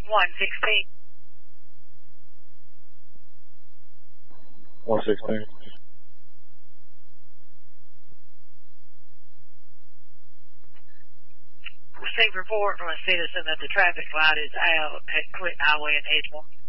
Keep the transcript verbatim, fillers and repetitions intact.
one sixteen. one sixteen. Received report from a citizen that the traffic light is out at Clinton Highway in Edgemore.